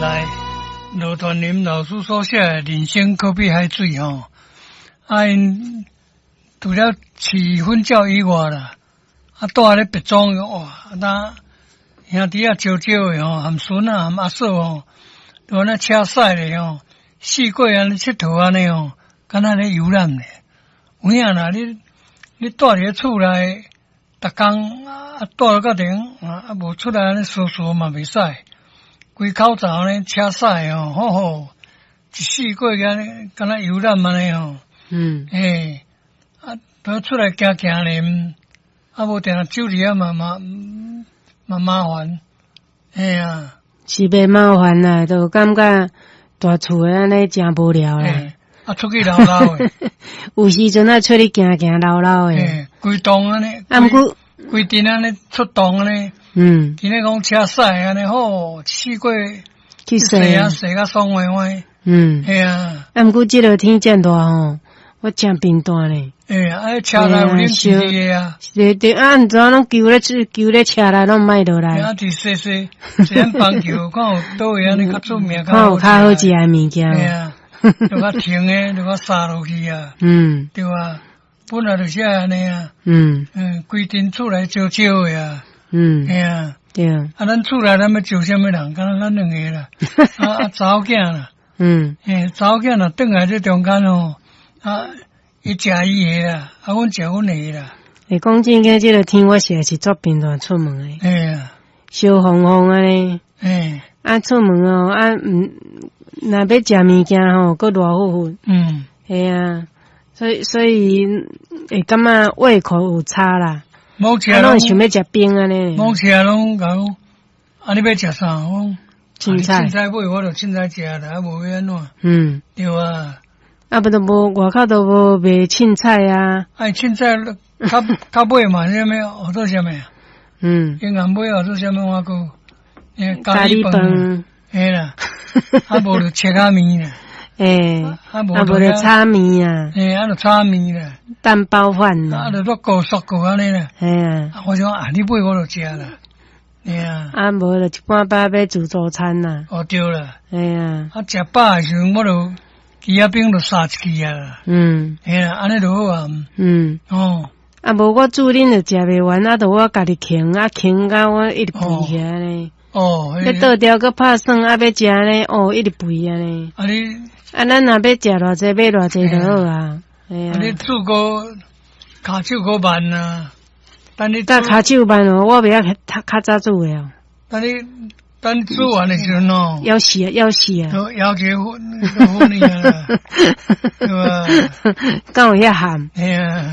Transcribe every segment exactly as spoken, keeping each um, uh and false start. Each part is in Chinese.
来罗传林老师所写的《人生可比海水》吼，啊因除了饲粉鸟以外啦，啊住喺咧别庄个哇，那兄弟啊招招的吼，含孙啊含阿嫂吼，都安尼车驶咧吼，四过安尼佚佗安尼吼，敢若咧游览咧。有影啦，你你住伫咧厝内，逐工啊住到到顶啊，啊无出来安尼疏疏嘛袂使。规口罩呢，车驶吼，好好，一四过安尼，敢若游览安尼吼。 嗯。 诶，啊，都出来行行咧，啊无定走伫遐嘛嘛嘛麻烦。哎呀， 是袂麻烦啦，就感觉大厝诶安尼真无聊啦。 啊，出去绕绕诶。 有时阵啊，出去行行绕绕诶。 诶，规栋安尼。 啊，毋过规阵安尼出动安尼。 嗯。 今日讲车驶安尼好，四过去洗啊，洗甲爽快快。 嗯。 系啊。 啊，毋过即落天真大吼，我真冰淡咧。 诶，啊，车内有啉汽水啊。 对对，啊，毋知影拢救咧救咧车内拢卖落来。 啊，伫洗洗，洗安棒球，看有倒位安尼较出名， 看有较好食诶物件。 系啊。就较甜诶，就较撒落去啊。 嗯。 对啊，本来就是安尼啊。 嗯。 嗯，规阵厝内招招诶啊。 嗯。 系啊。 对啊。 啊，咱厝内咱要招什么人？敢若咱两个啦。啊啊，查某囝啦。 嗯。 诶，查某囝若转来这中间吼，啊，伊食伊诶啦，啊，阮食阮诶啦。 会讲真个，即个天我实在是足频繁出门诶。 哎呀。 烧烘烘安尼。 诶。 啊，出门哦，啊，毋。若要食物件吼，搁热乎乎。 嗯。 系啊，所以所以会感觉胃口有差啦。 某吃拢想要食冰安尼。 某吃拢讲，啊，你要食啥？我凊彩。 凊彩买，我就凊彩食啦，啊，无要安怎？ 嗯。 对啊。 啊，不都无外口都无卖凊彩啊。 哎，凊彩较较买嘛，啥物？学做啥物？ 嗯。 因硬买学做啥物？我讲， 咖喱饭。 嘿啦，啊无就切仔面啦， 诶，啊无就炒面啊， 诶，啊就炒面啦， 蛋包饭啦， 啊就做高速高安尼啦， 系啊， 我讲啊，你买我就食啦，嘿啊， 啊无就一半摆要自助餐啦， 哦对啦， 系啊， 啊食饱诶时阵我就鸡仔饼就杀一支啊啦， 嗯， 嘿啦，安尼就好啊， 嗯， 哦， 啊无我煮恁就食袂完，啊，就我家己啃啊啃甲我一直肥起来呢。 哦， 要倒掉个拍算，啊要食呢，哦，一直肥啊呢。 啊你， 啊咱若要食偌济，买偌济就好啊。哎啊你煮个骹手个慢啊，等你甲骹手慢哦，我袂晓较较早煮诶哦。 等你等你煮完诶时阵哦， 要死啊，要死啊！ 都要结婚，结婚你啊，对吧？ 敢有遐咸？ 哎呀，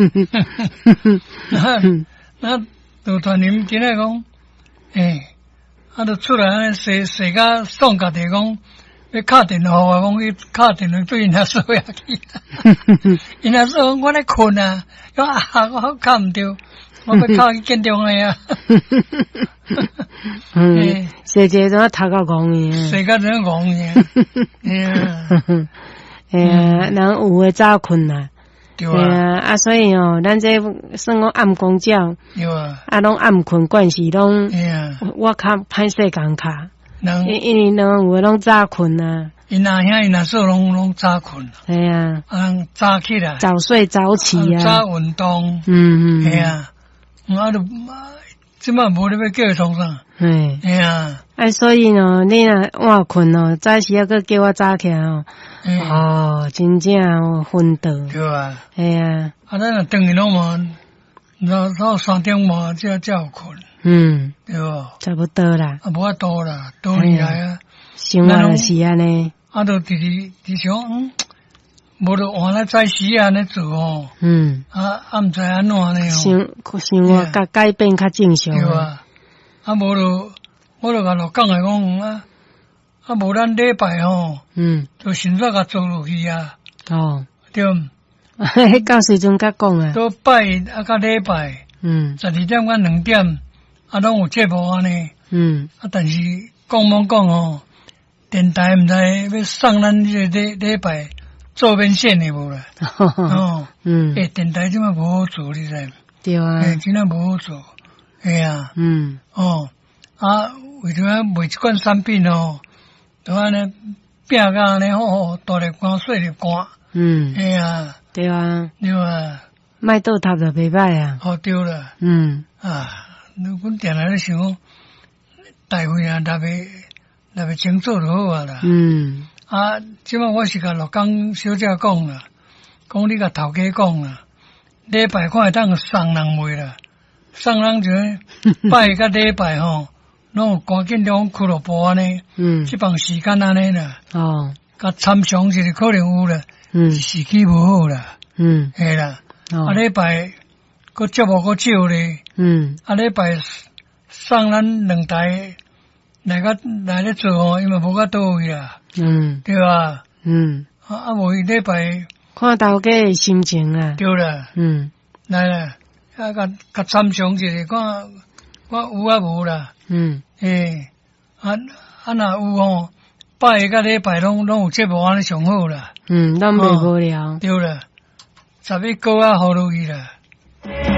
那那罗传林今日讲，诶。啊，就出来安尼洗洗甲爽家己讲，要敲电话我讲去敲电话对因阿嫂遐去，因阿嫂讲我咧困啊，讲啊我敲毋着，我要敲去见中个啊。 嗯，洗者怎啊头壳戆去？ 洗甲怎样戆去？哎呀， 哎呀，人有诶早困啦。 对啊， 啊，所以哦，咱这算讲暗公觉， 对啊， 啊，拢暗困惯势，拢， 哎呀， 我较歹势工卡， 因因为人有诶拢早困啊， 因阿兄因阿嫂拢拢早困， 系啊， 啊，早起来， 早睡早起啊， 早运动， 嗯嗯， 系啊，啊都即摆无你要叫伊创啥， 嘿， 系啊， 啊，所以呢，你若晚困哦，早时啊，佮叫我早起来哦。哦，真正哦，昏倒。 对啊。 系啊。 啊，咱若等于拢嘛，到到三点半才才有困。 嗯。 对无？ 差不多啦。 啊，无法度啦，倒起来啊。 生活就是安尼。 啊，就直直直想，嗯，无就换来早时安尼做哦。 嗯。 啊啊，毋知安怎呢？ 生生活甲改变较正常。 对啊。啊，无就我就甲老讲来讲啊。啊，无咱礼拜吼，嗯，就先煞甲做落去啊。哦，对。 迄到时阵甲讲啊。 都拜啊，甲礼拜，嗯，十二点甲两点，啊，拢有节目安尼。嗯。啊，但是讲冇讲哦，电台毋知要送咱这个礼礼拜做免线的无啦。哦。嗯。诶，电台即摆无好做，你知？ 对啊。 诶，真正无好做。系啊。嗯。哦。啊，为着啊卖一罐产品哦。 就安尼拼甲安尼好好，大粒汗细粒汗。 嗯， 哎呀， 对啊， 对啊， 卖倒塌就袂歹啊。 好对了。 嗯啊，阮定来咧想讲，大会啊，若袂若袂清楚就好啊啦。 嗯啊，即摆我是甲陆江小姐讲啦，讲你甲头家讲啦，礼拜看会当送人袂啦，送人就拜甲礼拜吼，拢有赶紧两俱乐部安尼， 嗯， 即帮时间安尼啦， 哦， 甲参详是可能有啦， 嗯时机无好啦， 嗯， 嘿啦， 哦啊礼拜个节目个少咧， 嗯啊礼拜送咱两台来个来咧做吼，因为无甲倒位啦， 嗯对吧？ 嗯， 啊啊无礼拜看头家的心情啊。 对啦， 嗯来啦，啊甲甲参详一下，看看有啊无啦， 嗯诶，啊啊若有吼，拜个甲礼拜拢拢有节目安尼上好啦， 嗯，咱袂无聊。 对啦，十一个啊好落去啦。